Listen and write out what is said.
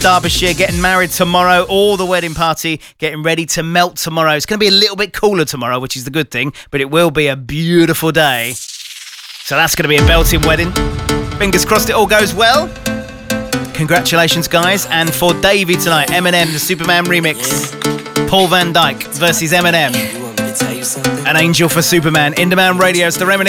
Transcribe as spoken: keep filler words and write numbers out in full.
Derbyshire getting married tomorrow. All the wedding party getting ready to melt tomorrow. It's going to be a little bit cooler tomorrow, which is the good thing, but it will be a beautiful day. So that's going to be a belting wedding. Fingers crossed it all goes well. Congratulations, guys. And for Davey tonight, Eminem, the Superman remix. Paul Van Dyke versus Eminem. An Angel for Superman. In Demand Radio, it's The Reminiscence.